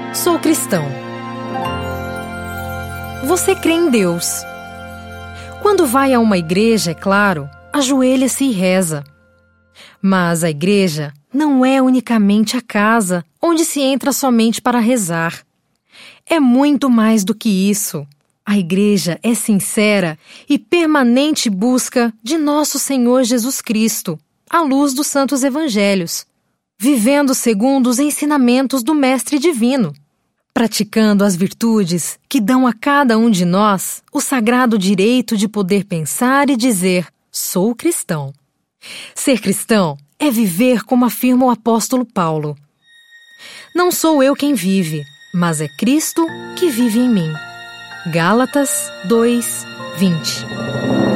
Sou cristão. Você crê em Deus. Quando vai a uma igreja, é claro, ajoelha-se e reza. Mas a igreja não é unicamente a casa onde se entra somente para rezar. É muito mais do que isso. A igreja é sincera e permanente busca de nosso Senhor Jesus Cristo, à luz dos santos evangelhos, vivendo segundo os ensinamentos do Mestre Divino, praticando as virtudes que dão a cada um de nós o sagrado direito de poder pensar e dizer: sou cristão. Ser cristão é viver como afirma o apóstolo Paulo. Não sou eu quem vive, mas é Cristo que vive em mim. Gálatas 2:20.